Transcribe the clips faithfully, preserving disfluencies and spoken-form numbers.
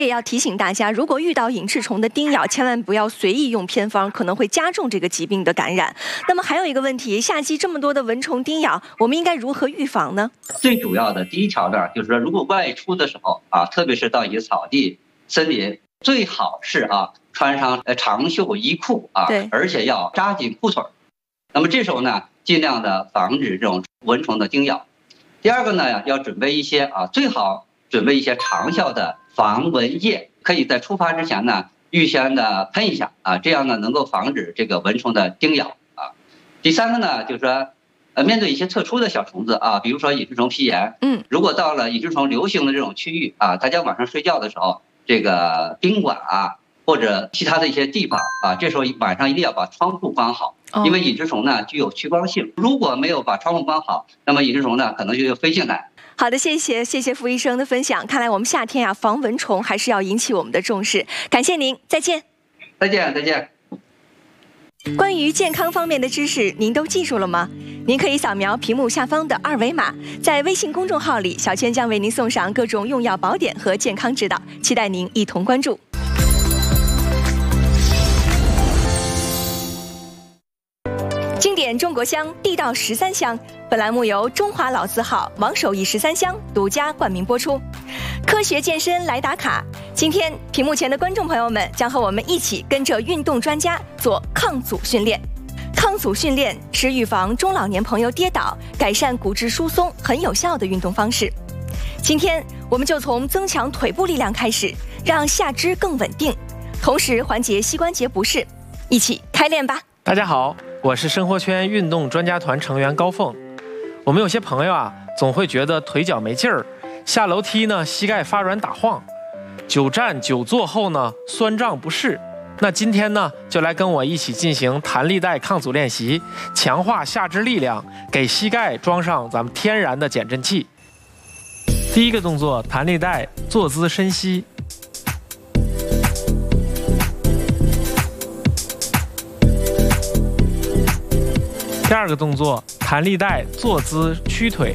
也要提醒大家，如果遇到隐翅虫的叮咬，千万不要随意用偏方，可能会加重这个疾病的感染。那么还有一个问题，夏季这么多的蚊虫叮咬，我们应该如何预防呢？ 最主要的第一条呢，就是说，如果外出的时候啊，特别是到一个草地、森林，最好是啊穿上呃长袖衣裤啊，而且要扎紧裤腿。那么这时候呢，尽量的防止这种蚊虫的叮咬。第二个呢，要准备一些啊，最好准备一些长效的防蚊液，可以在出发之前呢，预先的喷一下啊，这样呢能够防止这个蚊虫的叮咬啊。第三个呢，就是说，呃，面对一些特殊的小虫子啊，比如说隐翅虫、皮炎，嗯，如果到了隐翅虫流行的这种区域啊，大家晚上睡觉的时候，这个宾馆啊或者其他的一些地方啊，这时候晚上一定要把窗户关好，因为隐翅虫呢具有趋光性，如果没有把窗户关好，那么隐翅虫呢可能就飞进来。 好的，谢谢谢谢傅医生的分享。看来我们夏天呀、啊，防蚊虫还是要引起我们的重视。感谢您，再见。 再见，再见。 关于健康方面的知识，您都记住了吗？您可以扫描屏幕下方的二维码，在微信公众号里，小娟将为您送上各种用药宝典和健康指导，期待您一同关注。经典中国香，地道十三香。本栏目由中华老字号王守义十三香独家冠名播出。科学健身来打卡，今天屏幕前的观众朋友们将和我们一起跟着运动专家做抗阻训练。抗阻训练是预防中老年朋友跌倒、改善骨质疏松很有效的运动方式。今天我们就从增强腿部力量开始，让下肢更稳定，同时缓解膝关节不适。一起开练吧！ 大家好，我是生活圈运动专家团成员高凤。我们有些朋友啊，总会觉得腿脚没劲儿，下楼梯呢膝盖发软打晃，久站久坐后呢酸胀不适。那今天呢，就来跟我一起进行弹力带抗阻练习，强化下肢力量，给膝盖装上咱们天然的减震器。第一个动作，弹力带坐姿深吸。第二个动作，弹力带坐姿屈腿。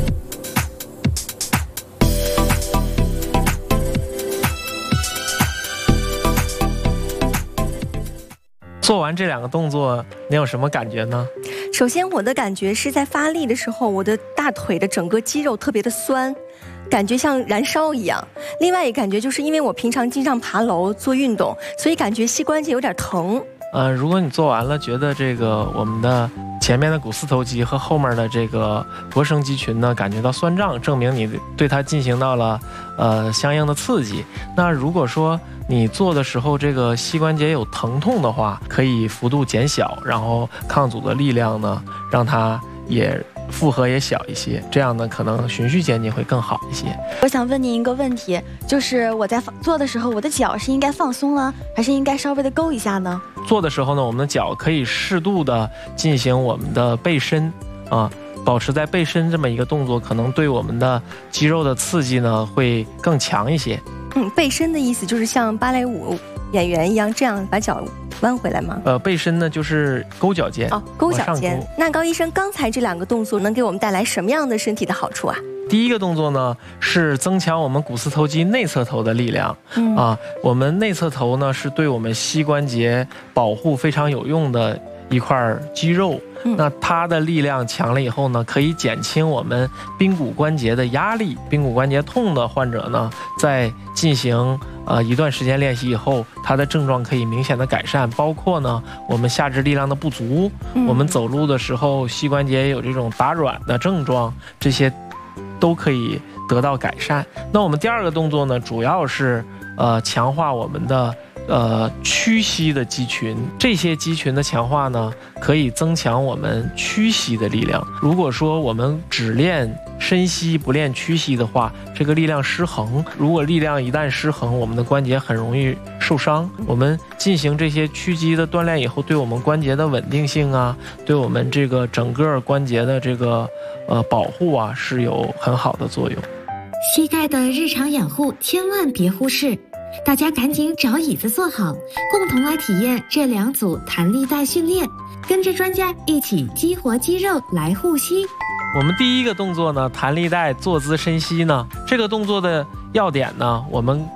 做完这两个动作，你有什么感觉呢？ 首先，我的感觉是在发力的时候，我的大腿的整个肌肉特别的酸，感觉像燃烧一样。另外一个感觉就是因为我平常经常爬楼做运动，所以感觉膝关节有点疼。 呃，如果你做完了，觉得这个我们的前面的股四头肌和后面的这个腘绳肌群呢感觉到酸胀，证明你对它进行到了呃相应的刺激。那如果说你做的时候这个膝关节有疼痛的话，可以幅度减小，然后抗阻的力量呢让它也负荷也小一些，这样呢可能循序渐进会更好一些。 我想问您一个问题，就是我在做的时候，我的脚是应该放松呢，还是应该稍微的勾一下呢？ 做的时候呢，我们的脚可以适度的进行我们的背伸啊，保持在背伸这么一个动作，可能对我们的肌肉的刺激呢会更强一些。 嗯，背伸的意思就是像芭蕾舞演员一样，这样把脚弯回来吗？ 呃，背伸呢就是勾脚尖。 哦，勾脚尖。那高医生，刚才这两个动作能给我们带来什么样的身体的好处啊？ 第一个动作呢是增强我们股四头肌内侧头的力量，嗯啊，我们内侧头呢是对我们膝关节保护非常有用的一块肌肉，嗯、那它的力量强了以后呢，可以减轻我们髌骨关节的压力。髌骨关节痛的患者呢，在进行呃一段时间练习以后，它的症状可以明显的改善，包括呢我们下肢力量的不足，嗯、我们走路的时候膝关节有这种打软的症状，这些都可以得到改善。那我们第二个动作呢，主要是呃强化我们的呃屈膝的肌群，这些肌群的强化呢，可以增强我们屈膝的力量。如果说我们只练深膝不练屈膝的话，这个力量失衡，如果力量一旦失衡，我们的关节很容易受伤。我们进行这些屈肌的锻炼以后，对我们关节的稳定性啊，对我们这个整个关节的这个呃保护啊，是有很好的作用。 膝盖的日常养护千万别忽视，大家赶紧找椅子坐好，共同来体验这两组弹力带训练，跟着专家一起激活肌肉来护膝。 我们第一个动作呢，弹力带坐姿深吸呢，这个动作的要点呢，我们